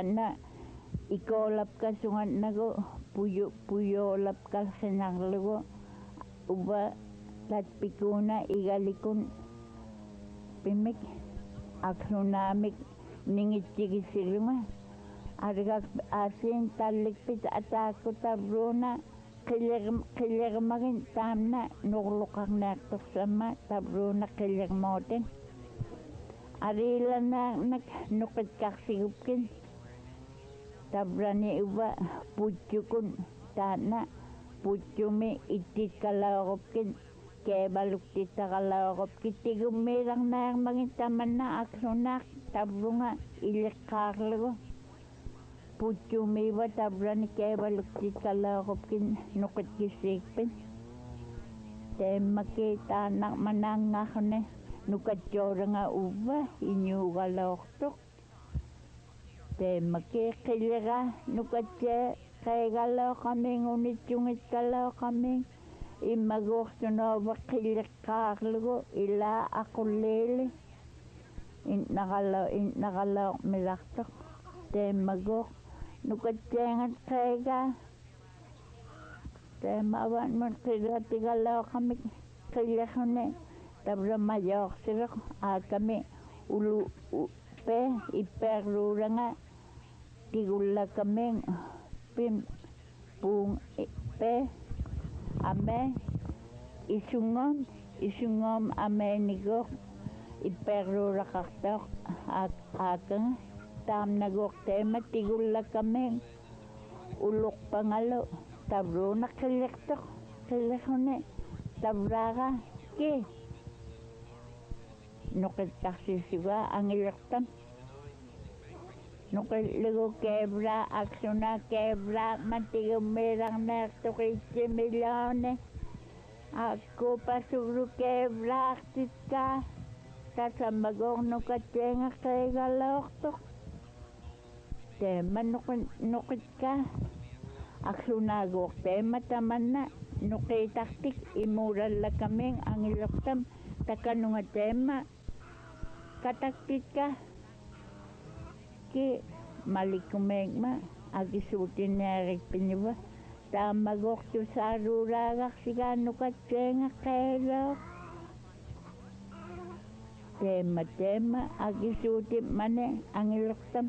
tana ikolap ka sungan nago puyo lap ka senarlugo uba lat pikuna igalikun pimik aksunamik ningit chigisilunga argak asin talikpit atako tabruna kilermagin tamna nuglukak naktok sama tabruna kilermoten arila nak nukit kaksigupkin tabrani uba putyukun tana putyumi itit kalawakopkin kebaluktit kalawakopkin tigumirang maging taman na aksunak tabrunga ilikkarlugo putyumi ba tabrani kebaluktit kalawakopkin nukit kisikpin temaki tanak manangakne nukatyoranga uba inyugaloktok temaki kilira nukatye kaigalo kaming unityungit kalo kaming imagoktunoba kilikkarlugo ila akulili intnakalo milaktok temagok nukatyengat kaiga temaban mon kilatigalo kaming kilikune tabra mayok sirok kami ulu pe iperruranga tigula kaming pim pung pe ame isungom ame nigok iperrura kaktok akang tam nagok tema tigula kaming uluk pangalo tabruna kiliktok kilikune tabraga ki nukit kaksisiga ang iloktam nukit lugo kebra aksuna kebra matigumirang nertukitsi milyone ako pasuru kebra aktitka kasamagok nukatyenga kaigaloktok tema nukit ka aksunagok tema taman na nukitaktik imural la kaming ang iloktam takanunga tema kataktit ka ki malikumegma agisutin nerik pinyuba tamagok tu saruragak sigano katsenga kailok tema agisutin mane ang iloktam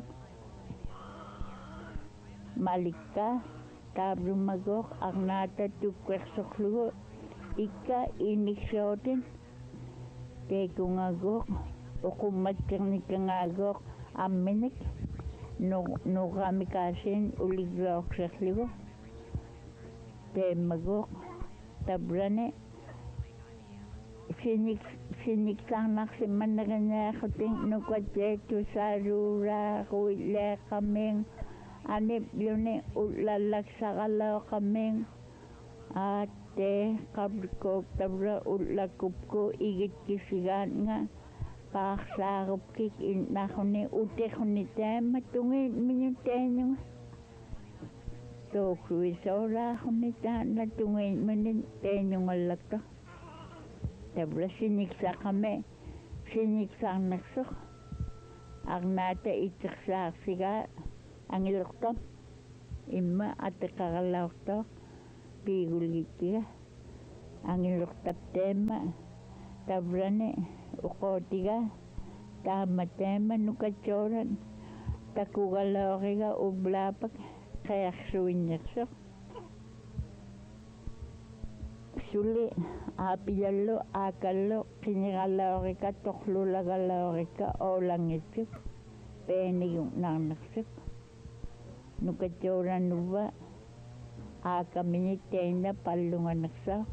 malika tabrumagok ang nata tukwersoklugo ika iniksotin tekungagok ukumatkernikangagok aminik no kami kasin uligrok sakligo temagok tabrane siniksanak si managanya kuting nukatye tu sarura kuile kaming anip yun ulalak sakalaw kaming ate kabrikok tabra ulakup ko igit kisigan nga paksakop kik inakone utekone tema tungin minyutenyo to kruisora kumita na tungin minin tenyo ngalakto tabra siniksa kami siniksa naksok ang nata itaksak siga ang ilokto ima at kakalokto pigulitia ang iloktap tema tabrane ukotiga tama tema nukatsoran takugalokiga ublapak kayaksuinyaksok suli apiyalo akalo kinigalokika toklulagalokika olangitsuk peniyong nanaksok nukatsoran nuba kami tena palungan naksa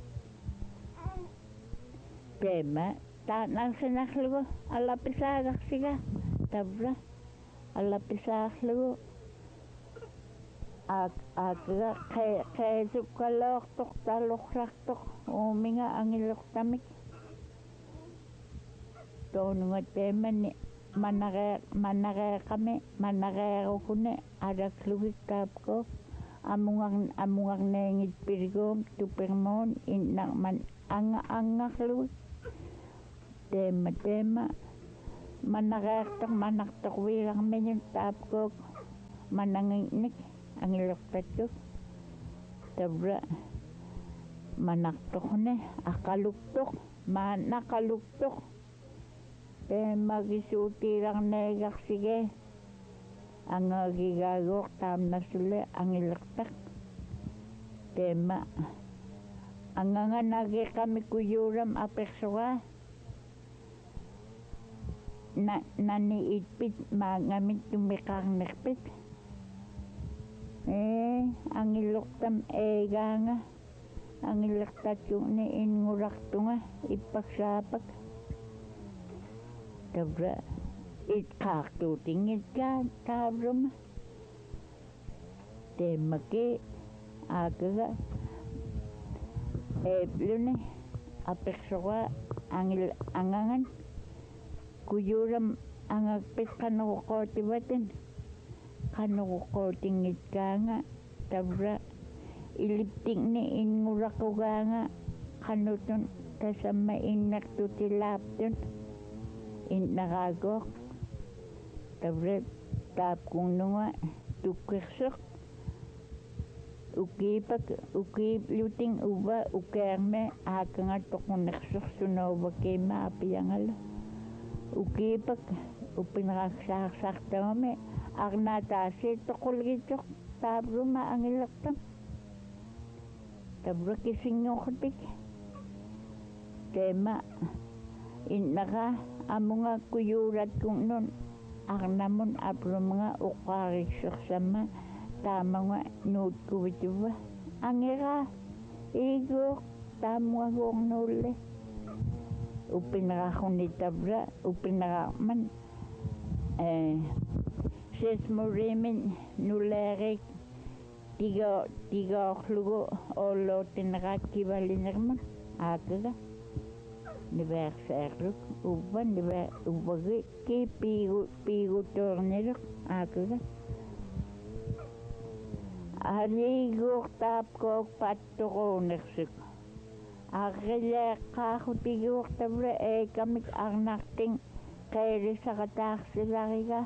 tema tanang sinaklugo alapisagak siga tabra alapisaklugo akga kaya kalok tok talok tok uminga ang ilok tamik tonunga tema ni manare kami manare kune ada klugit tapko amungang nengit pirgom tupermon inang man angak lu tema manaktak wirang menyun tapkok mananginik angiloktatuk tabra manaktohne akaluktok manakaluktok magisutiirang negaksige angagigagok tamnasule angiloktak tema anganganagi kami kuyuram apeksoga nani itpit mangamit tumikaknekpit angiloktam eganga angiloktatukni inguraktunga ipaksapak tabra itkaktutingit ka tabrum temake agaga eblune apeksoga angangan kuyuram angagpit kanukotibatin kanukotingit kanga tabra iliptikni ingurakuganga kanutun kasama innaktutilaptun innakagok tabra tapkununga tukirsok ukipluting uba ukerme akanga tokuneksok sunobakema apiyangalo ukipak upinraksaksaktaome agnatasi tokulgitok tabruma angiloktam tabra kisingoktik tema innaka amunga kuyurat kung nun agnamun abrumunga uqariksok sama tamunga nutkubituba angira igok tamunga gok nulle upinrakuni tabra upinrakman sesmurimin nulerik tiga khlugo olo tinrak kibalinirman agaga niverseruk uban niver ubagi ki pigu torniruk agaga arigok tapkok pattoqonersuk agile qahutigok tabra kamik arnaqting qeerisaqataarsilariga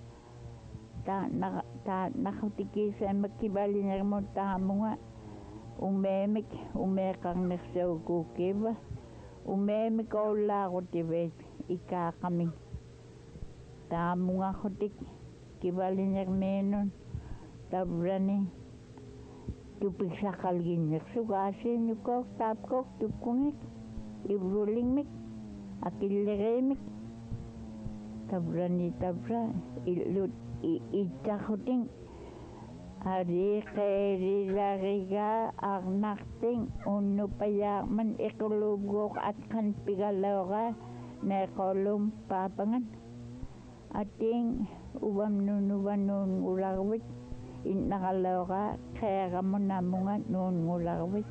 ta nahutikisema kibalinirmut taamunga umemik umeqarnersaukukiva umemik ollaaqutivet ikaqamik taamunga hutik kibalinirmenun tabrani tupiksaqalginnersuk aasiinnukok tapkok tukkungik ibrulingmik akillereemik tabrani tabra illut ittahuting ariqeerilariga arnaqting unnupayaaqman iqulubgok atqan pigaloqa neqolum papangan ating ubamnunubanun ularvit innaqaloqa qeeqamunamunga nuungularvit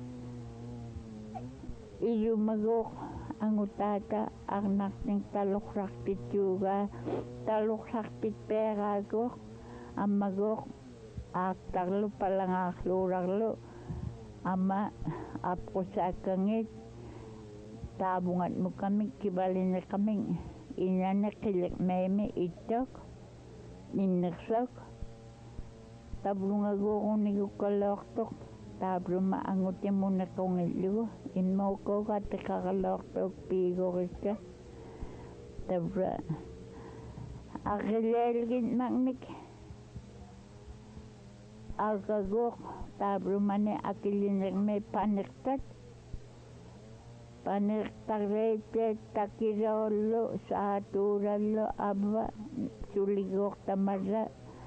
ilumagok angutata arnaqting taluqraqtittuuga taluqraqtitpeeqaagok ammagok aaqtarlu palangaarluurarlu ama apqusaakangit taavungatmukamik kibalineqamik inaneqiliqmeemi ittok ninnersok tablungagooqunigukkaloortoq tabruma angutimunequngillugu immokoga tiqaraloortook piigorikka tabra aqileelginmaqmik alqagok tabrumane akilinerme paniqtarreete takiroollu saatuurallu abba suligok tamarra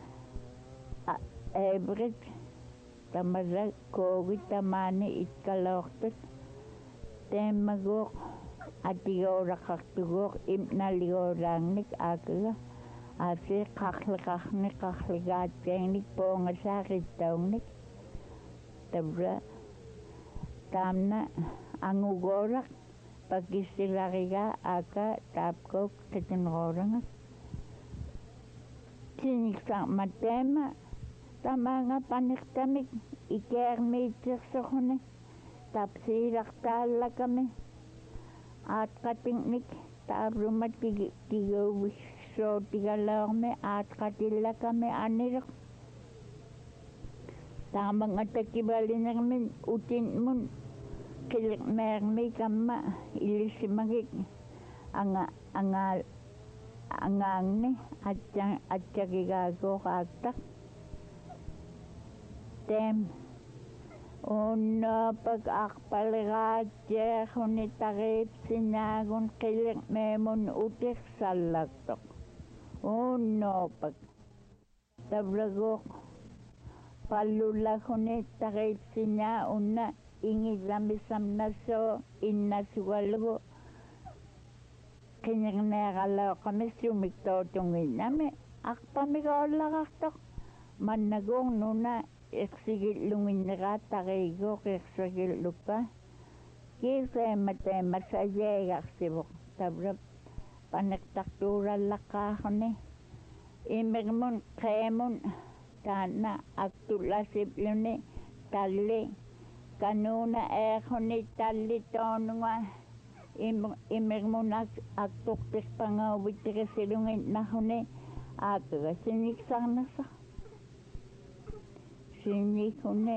ebrit tamarra koogit tamaani itkaloortut teemmagok atigooraqartugok imnaligooraangnik aakaga asi qarligaatteengnik poongasaaqittaungnik tabra taamna angugoraq pakissilariga aaka taapkok tatunqooranga siniksaarmatteema tamaanga paniqtamik ikeermiitsersoqune tapsiilaqtaallakami aatqatingnik taabruma tigouvis sootigallaormi aatqatillakami anireq taamangatakivaalinermin utinmun qiliqmeermi kamma illissimagik angaangni atsagigaagooqaattaq teem unnapak aqpaligaatseerhuni tariipsinaagun qiliqmeemun utiqsallaktoq unnapak tavlaguuq pallulaguni tariipsinaa unna ingillamisamnassoo innasugalugu qiniqneeqalooqami sumiktootungillami aqpamigoollarartoq mannaguuq nuna iqsigillunginneqaat tariiguuq iqsigillukka kiiseema sayeegarsivuq tavlap paniqtartuurallaqqaaruni imirmun qeemun taanna aktullasipluni talli kanuuna eerhuni talli toonunga imirmun aktuqtiqpangauvittiqisilunginnarhuni aakaga siniksarnersaq sinikuni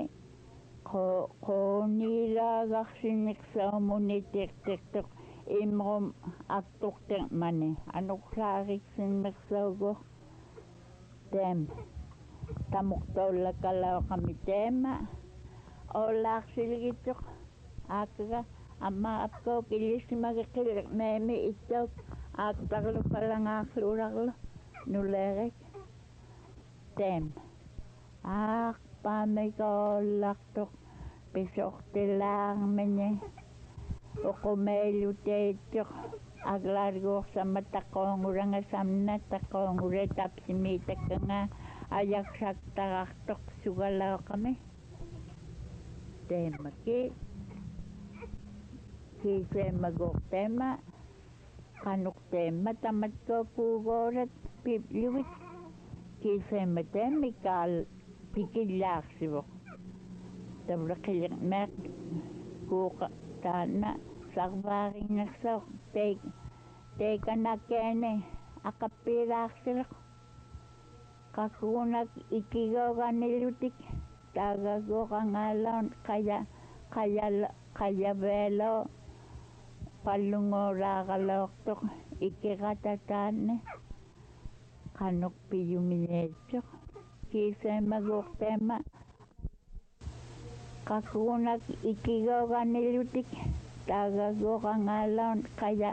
qooniilaagarsiniksaumuni tiqtiqtoq imrum aktuqtiqmani anuqsaariqsinnersauguq teem tamuqtoollakalaoqami teema ollaarsiligitsoq aakaga amma apkook illissimagi qiliqmeemi ittook aaktarlu palangaarluurarlu nuleerik teem aaqpamigoollartoq pisortilaarmini uqumeilluteitsoq aklaariguursama taqoongurangasamna taqoonguretapsimiitakkanga ayaksaktarartoq sugalaoqami teemaki kiiseemaguuq teema qanuq teema tamatkopuugoorat piplugit kiiseema teemi kaal pikillaarsivuq tavla qiliqmeeq kuuqa taanna sarvaarinnersauq teekanakeeni aqappiilaarsiriq qakuunak ikigooganillutik taagaguuqangaalaun qayaveeloo pallungooraagalooqtoq ikiqatataanni qanuq piyumineitsoq kiiseemaguuq teema qakuunak ikigooganillutik taagaguuqangaalaun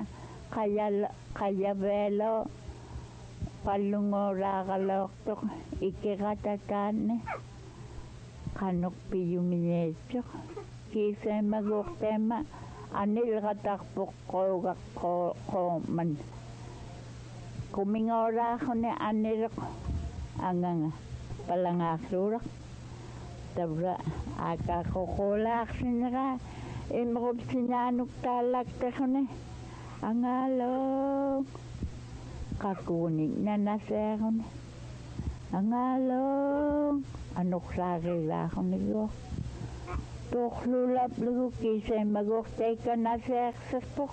qayaveeloo pallungooraagalooqtoq ikiqatataanni qanuq piyumineitsoq kiiseemaguuq teema anilqatarpuq qooman kumingooraaxuni anireq anganga palangaarluuraq tavla aakaqoqulaarsineraa imrupsinaanuk taallaktarhuni angaaloo qakuunik nanaseerhuni angaaloo anuqsaarilaarhuniguuq tuqlulaplugu kiiseemaguuq teikanaseerserpuq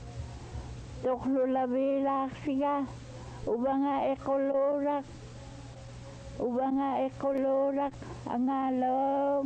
tuqlulaviilaarsigaa uvanga iquluuraq angaaloo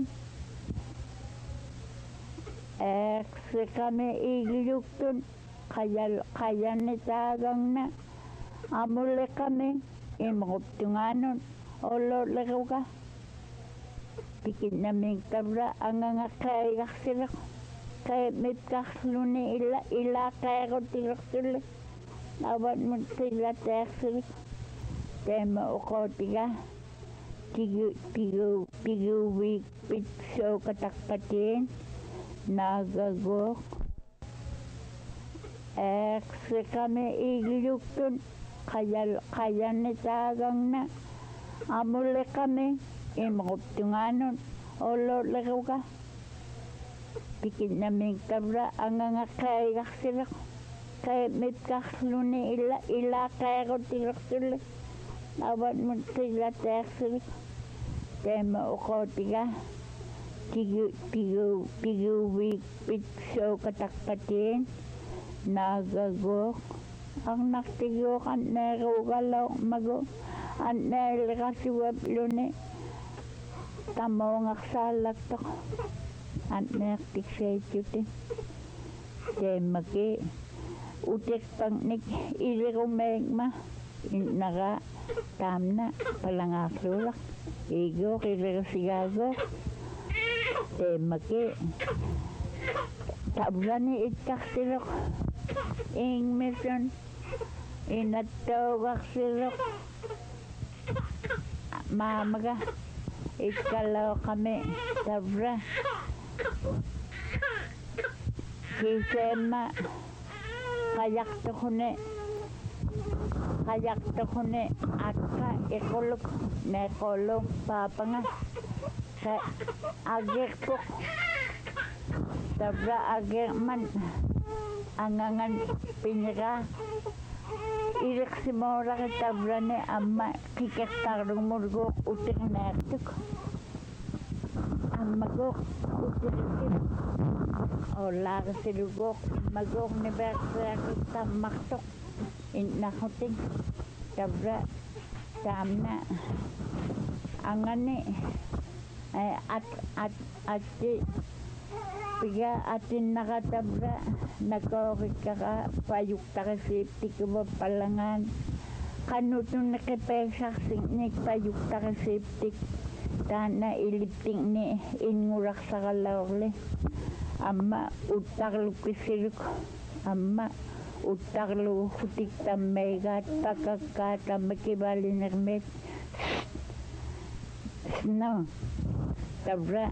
eeqsiqami igluktun qayanitaagangna amuliqami imruptungaanun ollo'leruga pikitnaming tavla anganga qeegarsileq qeemipkarluni ilaaqeerutilertulli avatmun qillateersilik teema uqootiga tiguuviikpit sookataqpatiin naagaguuq eeqsiqami igluktun qayanitaagangna amuliqami imruptungaanun ollo'leruga pikitnaming tavla anganga qeegarsileq qeemipkarluni ilaaqeerutilertulli avatmun qillateersilik teema uqootiga tiguuviikpit sookataqpatiin naagaguuq ang naktigo kan nerugalaw mago an nerlikasuwap luni tamong aksalak to an nertikseituti temaki utik pangnik ilirumegma inaga tamna palangaklulak igo kilirasigago temaki tabrani itaktilok ing mission inatawak silok mamaga ikalaw kami tabra kisema kayak to kone akka ekolok nekolo papanga sa agek po tabra agek man angangan pinira irik si mora tabra ne amma kikektarung murgo utik natuk amagok utik ola silugok magok ni berkra tamaktok inakoting tabra tamna angane at piga atin nakatabra nakokika payukta kasi tikbo palangan kanutong nakipesak singnik payukta kasi tik tana ilipting ni ingurak sa kalawle amma utaklu kisiruk amma utaklu hutik tamegat pakakata makibali nermet no tabra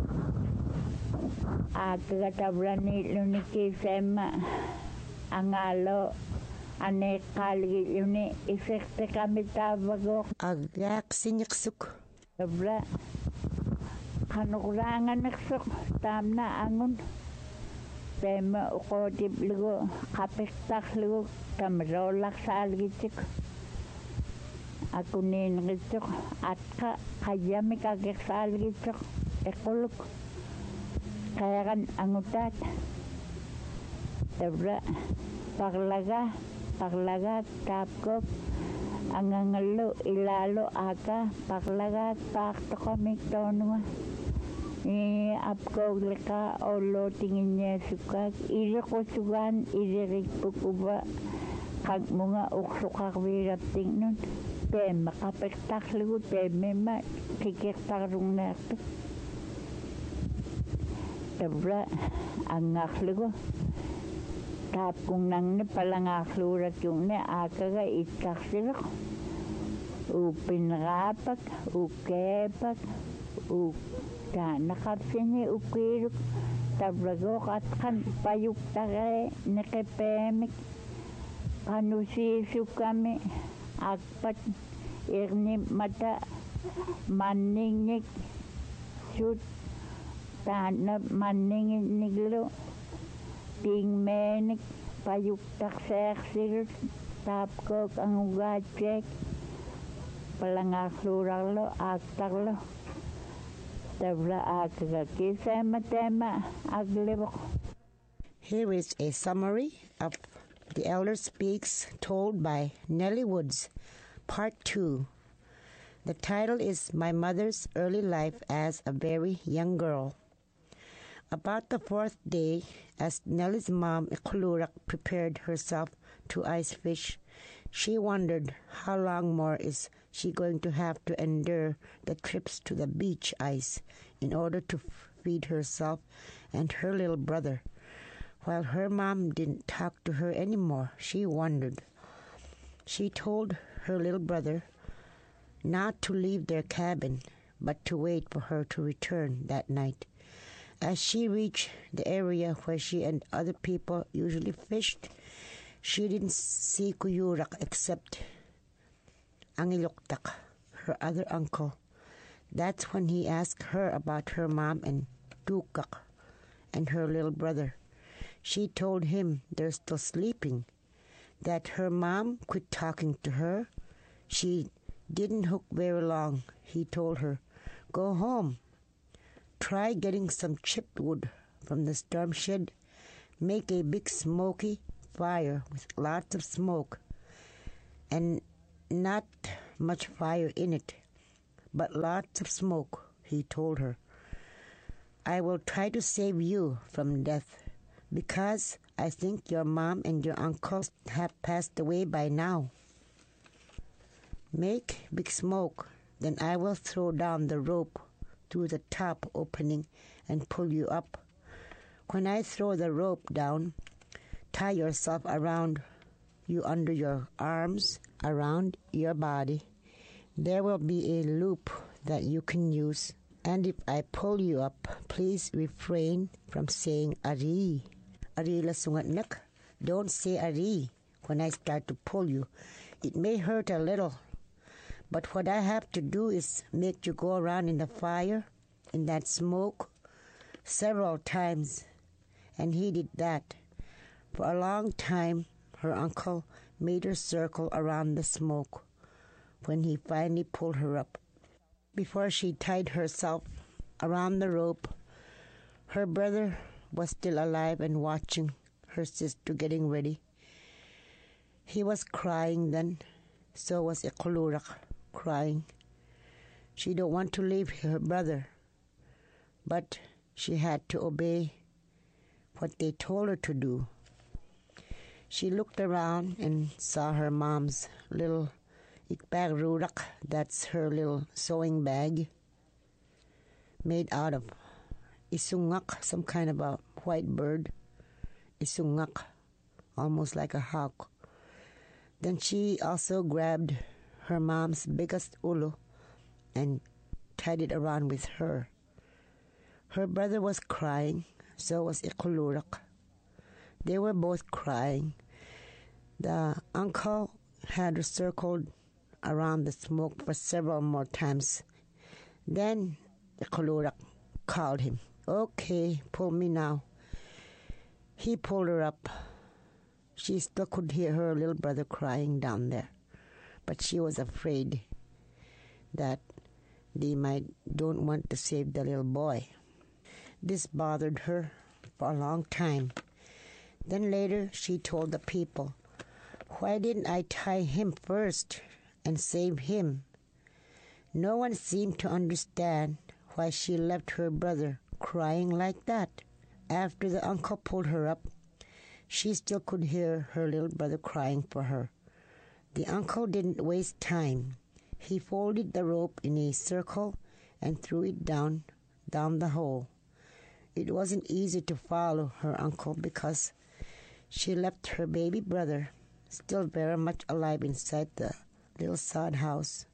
tabra ni luniki sema angalo ane kali luni isekte kami tabagok agak sinyaksuk tabra kanukulangan naksuk tamna angun tema ukotip lugo kapektak lugo tamrolak sa algitik aku ningituk at kayami kagek sa algituk ekoluk kaya kan angutat tabra paglaga tapkop angangalo ilalo aka paglaga pakto kami tonwa apko leka olo tingin niya sukak iri ko sugan iri pukuba kag mga uksukak wirap ting nun tema kapektak lugo tema kikektarong nato tabra ang ngaklugo tap kung nang ne palang ngaklurat yung ne akaga itaksilok upinrapak ukepak nakapsini ukiruk tabrago katkan payuk tagay nakepemik kanusisu kami akpat irni mata maningik sut tanap maningik niglo tingmenik payuk taksir tapkok ang ugacek palangakluralo aktarlo tabla akaga kisema tema aglibok. Here is a summary of The Elder Speaks told by Nellie Woods, Part 2. The title is My Mother's Early Life as a Very Young Girl. About the fourth day, as Nellie's mom, Ikulurak, prepared herself to ice fish, she wondered how long more is she going to have to endure the trips to the beach ice in order to feed herself and her little brother. While her mom didn't talk to her anymore, she wondered. She told her little brother not to leave their cabin, but to wait for her to return that night. As she reached the area where she and other people usually fished, she didn't see Kuyurak except Angiloktak, her other uncle. That's when he asked her about her mom and Tukak and her little brother. She told him they're still sleeping, that her mom quit talking to her. She didn't hook very long, he told her. Go home. Try getting some chipped wood from the storm shed. Make a big smoky fire with lots of smoke and not much fire in it, but lots of smoke, he told her. I will try to save you from death because I think your mom and your uncle have passed away by now. Make big smoke, then I will throw down the rope through the top opening and pull you up. When I throw the rope down, tie yourself around you under your arms, around your body. There will be a loop that you can use. And if I pull you up, please refrain from saying Ari. Ari la sungat nak. Don't say Ari when I start to pull you. It may hurt a little. But what I have to do is make you go around in the fire, in that smoke, several times. And he did that. For a long time, her uncle made her circle around the smoke when he finally pulled her up. Before she tied herself around the rope, her brother was still alive and watching her sister getting ready. He was crying then, so was Ikulurak crying. She don't want to leave her brother, but she had to obey what they told her to do. She looked around and saw her mom's little ikbag rurak, that's her little sewing bag, made out of isungak, some kind of a white bird. Isungak, almost like a hawk. Then she also grabbed her mom's biggest ulo and tied it around with her. Her brother was crying, so was Ikulurak. They were both crying. The uncle had circled around the smoke for several more times. Then the Ikulurak called him. Okay, pull me now. He pulled her up. She still could hear her little brother crying down there, but she was afraid that they don't want to save the little boy. This bothered her for a long time. Then later she told the people, why didn't I tie him first and save him? No one seemed to understand why she left her brother crying like that. After the uncle pulled her up, she still could hear her little brother crying for her. The uncle didn't waste time. He folded the rope in a circle and threw it down the hole. It wasn't easy to follow her uncle because she left her baby brother still very much alive inside the little sod house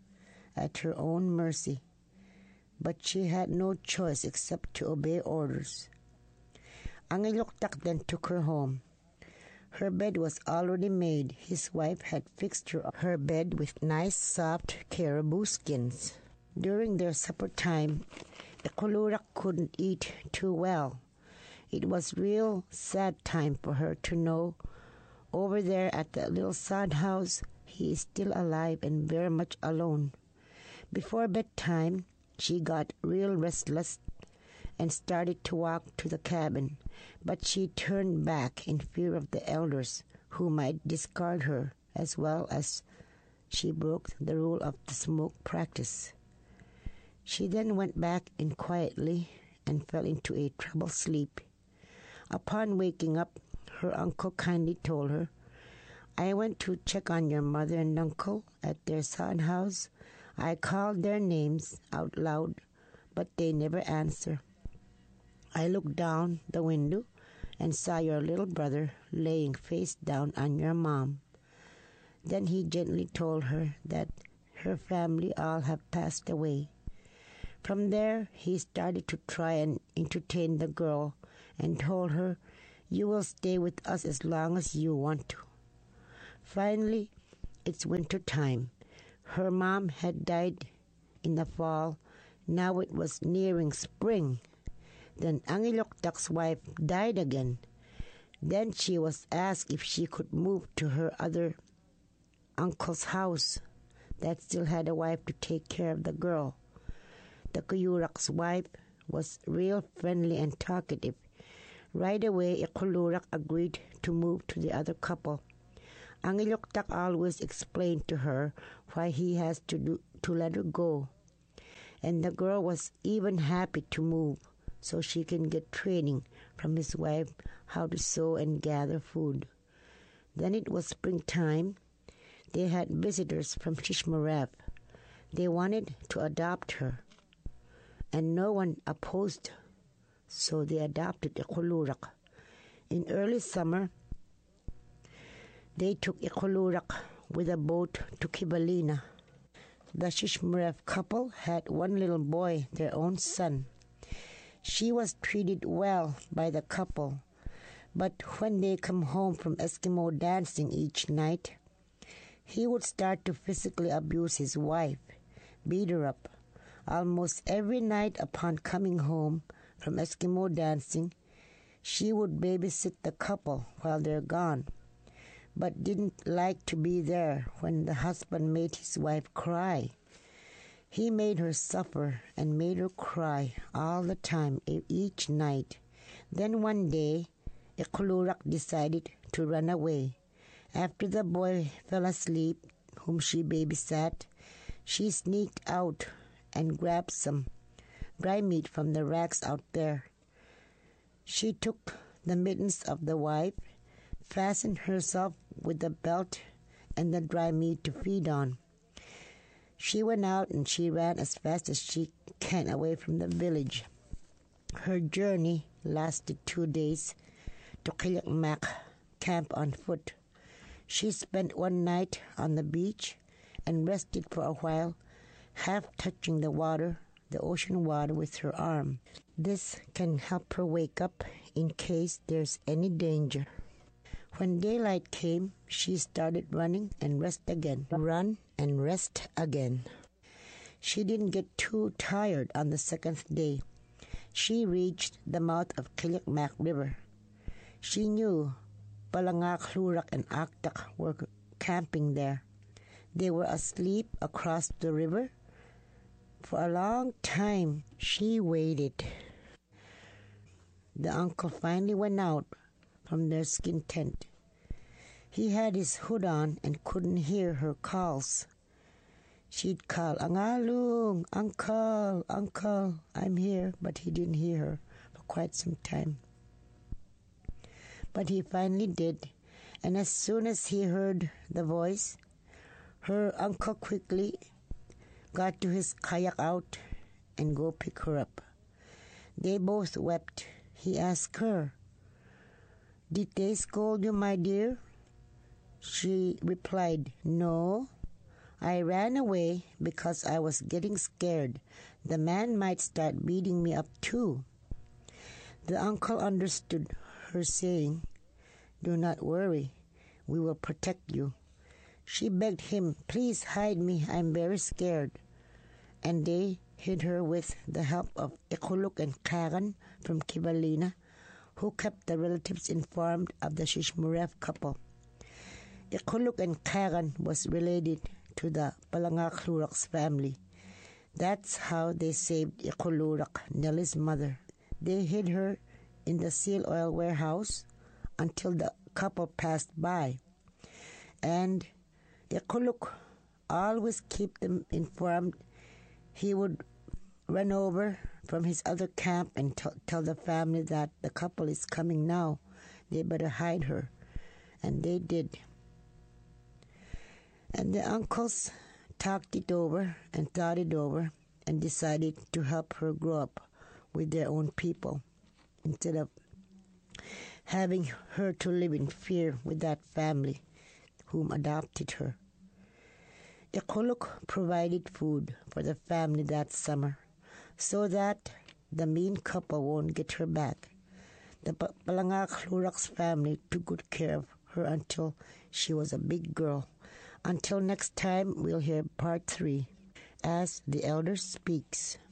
at her own mercy. But she had no choice except to obey orders. Ang Iloktak then took her home. Her bed was already made. His wife had fixed her bed with nice soft caribou skins. During their supper time, the Ikulurak couldn't eat too well. It was real sad time for her to know over there at the little sod house he is still alive and very much alone. Before bedtime, she got real restless and started to walk to the cabin, but she turned back in fear of the elders who might discard her, as well as she broke the rule of the smoke practice. She then went back in quietly and fell into a troubled sleep. Upon waking up, her uncle kindly told her, I went to check on your mother and uncle at their sod house. I called their names out loud, but they never answered. I looked down the window and saw your little brother laying face down on your mom. Then he gently told her that her family all have passed away. From there, he started to try and entertain the girl and told her, you will stay with us as long as you want to. Finally, it's winter time. Her mom had died in the fall. Now it was nearing spring. Then Ang Iloktak's wife died again. Then she was asked if she could move to her other uncle's house that still had a wife to take care of the girl. The Kuyurak's wife was real friendly and talkative, Right away, Iqalurak agreed to move to the other couple. Ang Iloktak always explained to her why he has to let her go. And the girl was even happy to move so she can get training from his wife how to sow and gather food. Then it was springtime. They had visitors from Shishmaref. They wanted to adopt her, and no one opposed, so they adopted Iqalurak. In early summer, they took Iqalurak with a boat to Kivalina. The Shishmaref couple had one little boy, their own son. She was treated well by the couple, but when they come home from Eskimo dancing each night, he would start to physically abuse his wife, beat her up. Almost every night upon coming home from Eskimo dancing, she would babysit the couple while they're gone, but didn't like to be there when the husband made his wife cry. He made her suffer and made her cry all the time, each night. Then one day, Iqalurak decided to run away. After the boy fell asleep, whom she babysat, she sneaked out and grabbed some dry meat from the racks out there. She took the mittens of the wife, fastened herself with the belt and the dry meat to feed on. She went out and she ran as fast as she can away from the village. Her journey lasted 2 days to Kilakmak camp on foot. She spent one night on the beach and rested for a while, half touching the ocean water with her arm. This can help her wake up in case there's any danger. When daylight came, she started running and rest again. Run and rest again. She didn't get too tired on the second day. She reached the mouth of Kilakmak River. She knew Palangak, Lurak, and Aktak were camping there. They were asleep across the river. For a long time, she waited. The uncle finally went out from their skin tent. He had his hood on and couldn't hear her calls. She'd call, "Angalung, uncle, uncle, I'm here," but he didn't hear her for quite some time. But he finally did, and as soon as he heard the voice, her uncle quickly got to his kayak out and go pick her up. They both wept. He asked her, "Did they scold you, my dear?" She replied, "No, I ran away because I was getting scared. The man might start beating me up too." The uncle understood her saying, "Do not worry, we will protect you." She begged him, "Please hide me, I'm very scared." And they hid her with the help of Iquluk and Kagan from Kivalina, who kept the relatives informed of the Shishmaref couple. Iquluk and Kagan was related to the Palangak Lurak's family. That's how they saved Iqulurak, Nellie's mother. They hid her in the seal oil warehouse until the couple passed by. And Iquluk always kept them informed. He would run over from his other camp and tell the family that the couple is coming now. They better hide her. And they did. And the uncles talked it over and thought it over and decided to help her grow up with their own people instead of having her to live in fear with that family whom adopted her. Iquluk provided food for the family that summer so that the mean couple won't get her back. The Palangak Lurak's family took good care of her until she was a big girl. Until next time, we'll hear part 3, As the Elder Speaks.